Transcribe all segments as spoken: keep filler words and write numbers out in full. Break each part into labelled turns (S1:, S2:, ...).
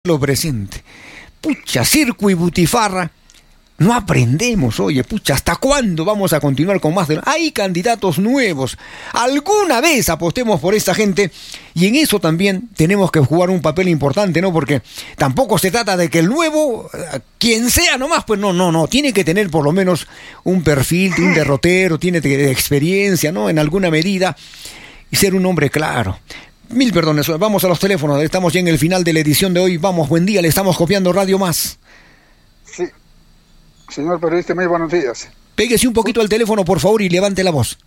S1: lo presente. Pucha, circo y butifarra. No aprendemos, oye, pucha, ¿hasta cuándo vamos a continuar con más de...? Hay candidatos nuevos. Alguna vez apostemos por esta gente y en eso también tenemos que jugar un papel importante, ¿no? Porque tampoco se trata de que el nuevo, quien sea nomás, pues no, no, no. Tiene que tener por lo menos un perfil, un derrotero, tiene de experiencia, ¿no? En alguna medida y ser un hombre claro. Mil perdones, vamos a los teléfonos, estamos ya en el final de la edición de hoy. Vamos, buen día, le estamos copiando Radio Más.
S2: Sí. Señor periodista, muy buenos días.
S1: Péguese un poquito al teléfono, por favor, y levante la voz.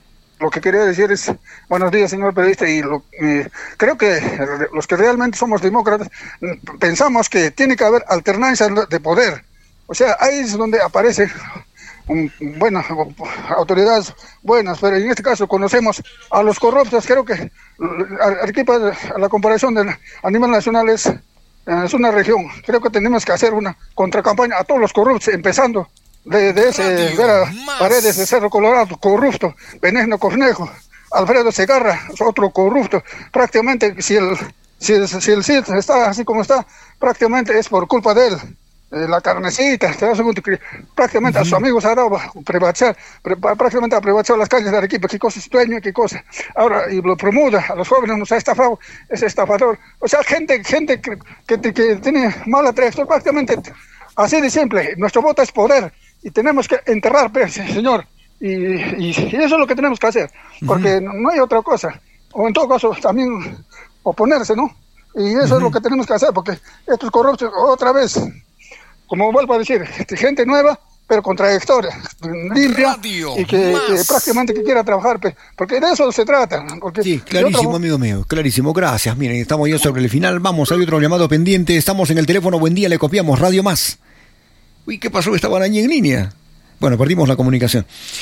S2: Lo que quería decir es, buenos días, señor periodista, y lo, eh, creo que los que realmente somos demócratas pensamos que tiene que haber alternancia de poder. O sea, ahí es donde aparece un, bueno, autoridades buenas, pero en este caso conocemos a los corruptos. Creo que Arequipa, a la comparación de, a nivel nacional, es... es una región. Creo que tenemos que hacer una contracampaña a todos los corruptos, empezando de, de ese de las Paredes de Cerro Colorado, corrupto, Benigno Cornejo, Alfredo Segarra, otro corrupto. Prácticamente, si el si el, si el C I D está así como está, prácticamente es por culpa de él. Eh, la carnecita, prácticamente uh-huh. A sus amigos ha dado privatizar, prácticamente ha privatizado las calles de Arequipa, qué cosa es dueño, qué cosa. Ahora, y lo promuda, a los jóvenes nos ha estafado, es estafador. O sea, gente, gente que, que, que tiene mala trayectoria, prácticamente así de simple. Nuestro voto es poder y tenemos que enterrar, pues, señor. Y, y, y eso es lo que tenemos que hacer, porque uh-huh. no, no hay otra cosa. O en todo caso, también oponerse, ¿no? Y eso uh-huh. es lo que tenemos que hacer, porque estos corruptos, otra vez, como vuelvo a decir, gente nueva, pero con trayectoria limpia Radio y que, que prácticamente que quiera trabajar, porque de eso se trata. Porque
S1: sí, clarísimo, otro... amigo mío, clarísimo, gracias. Miren, estamos ya sobre el final, vamos, hay otro llamado pendiente, estamos en el teléfono, buen día, le copiamos, Radio Más. Uy, ¿qué pasó? Estaban allí en línea. Bueno, perdimos la comunicación.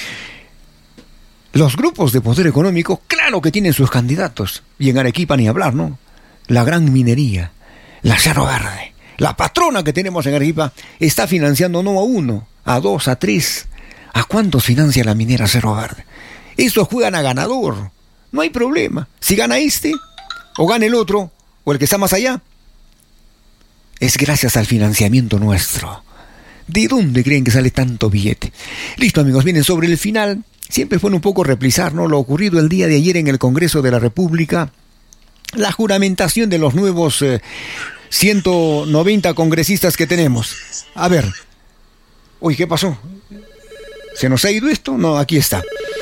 S1: Los grupos de poder económico, claro que tienen sus candidatos, y en Arequipa ni hablar, ¿no? La gran minería, la Cerro Verde. La patrona que tenemos en Arequipa está financiando no a uno, a dos, a tres. ¿A cuántos financia la minera Cerro Verde? Estos juegan a ganador. No hay problema. Si gana este, o gana el otro, o el que está más allá, es gracias al financiamiento nuestro. ¿De dónde creen que sale tanto billete? Listo, amigos, vienen sobre el final. Siempre fue un poco replisar, ¿no? Lo ocurrido el día de ayer en el Congreso de la República. La juramentación de los nuevos... Eh, ciento noventa congresistas que tenemos. A ver. Uy, ¿qué pasó? ¿Se nos ha ido esto? No, aquí está.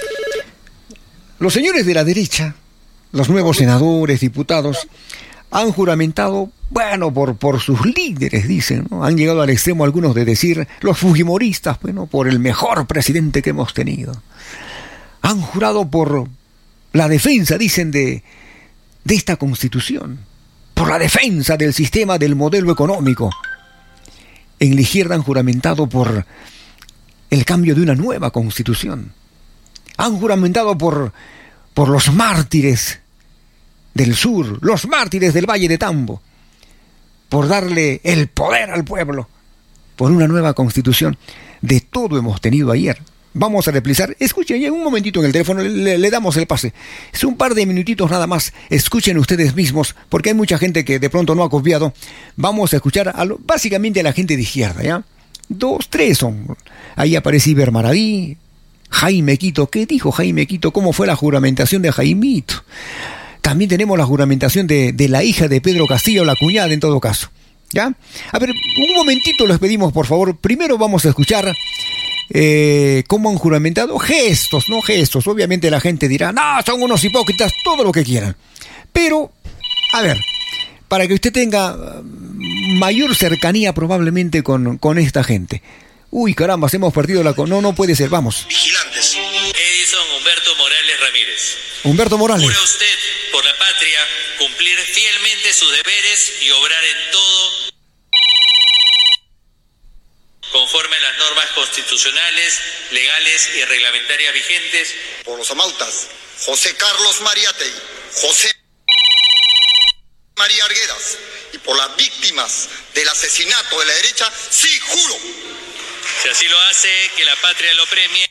S1: Los señores de la derecha, los nuevos senadores, diputados, han juramentado, bueno, por, por sus líderes, dicen, ¿no? Han llegado al extremo algunos de decir, los fujimoristas, bueno, por el mejor presidente que hemos tenido. Han jurado por la defensa, dicen, de, de esta Constitución. Por la defensa del sistema del modelo económico. En la izquierda han juramentado por el cambio de una nueva constitución. Han juramentado por, por los mártires del sur, los mártires del Valle de Tambo, por darle el poder al pueblo, por una nueva constitución. De todo hemos tenido ayer. Vamos a replisar. Escuchen ya un momentito en el teléfono, le, le damos el pase. Es un par de minutitos nada más. Escuchen ustedes mismos, porque hay mucha gente que de pronto no ha copiado. Vamos a escuchar a lo, básicamente a la gente de izquierda, ¿ya? Dos, tres son. Ahí aparece Iber Maraví, Jaime Quito. ¿Qué dijo Jaime Quito? ¿Cómo fue la juramentación de Jaimito? También tenemos la juramentación de, de la hija de Pedro Castillo, la cuñada en todo caso. ¿Ya? A ver, un momentito les pedimos, por favor. Primero vamos a escuchar... Eh, ¿Cómo han juramentado? Gestos, no gestos. Obviamente la gente dirá, no, son unos hipócritas, todo lo que quieran. Pero, a ver, para que usted tenga mayor cercanía probablemente con, con esta gente. Uy, caramba, hemos perdido la... No, no puede ser, vamos.
S3: Vigilantes. Edison Humberto Morales Ramírez.
S1: Humberto Morales.
S3: ¿Jura usted, por la patria, cumplir fielmente sus deberes y obrar en todo conforme a las normas constitucionales, legales y reglamentarias vigentes?
S4: Por los amautas, José Carlos Mariátegui, José María Arguedas, y por las víctimas del asesinato de la derecha, sí juro.
S3: Si así lo hace, que la patria lo premie.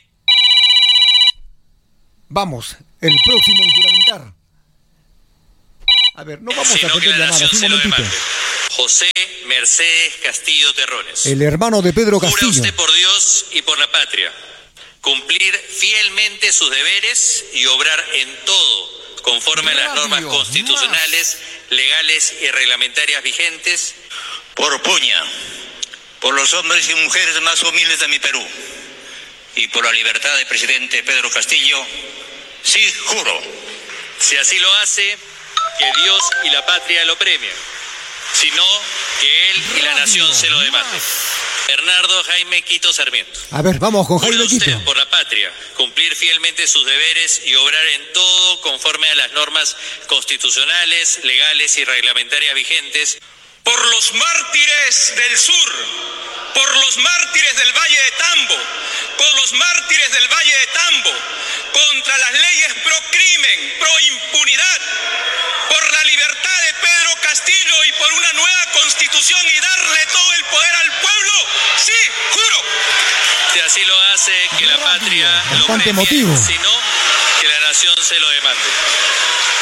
S1: Vamos, el próximo en juramentar. A ver, no vamos
S3: si
S1: a
S3: no,
S1: atender llamadas, un momentito.
S3: José Mercedes Castillo Terrones.
S1: El hermano de Pedro Castillo.
S3: Jura usted por Dios y por la patria cumplir fielmente sus deberes y obrar en todo conforme a las normas constitucionales, legales y reglamentarias vigentes.
S5: Por Puña, por los hombres y mujeres más humildes de mi Perú y por la libertad del presidente Pedro Castillo, sí juro.
S3: Si así lo hace, que Dios y la patria lo premien, sino que él y la nación se lo demanden. Bernardo Jaime Quito Sarmiento.
S1: A ver, vamos con Jaime
S3: Jura usted
S1: Quito.
S3: por la patria cumplir fielmente sus deberes y obrar en todo conforme a las normas constitucionales, legales y reglamentarias vigentes.
S6: Por los mártires del sur, por los mártires del Valle de Tambo, por los mártires del Valle de Tambo, contra las leyes pro crimen, pro impunidad, por la libertad de Pedro Castillo y por una nueva constitución y darle todo el poder al pueblo, sí, juro.
S3: Si así lo hace, que la patria lo
S1: Bastante
S3: premie,
S1: emotivo.
S3: sino que la nación se lo demande.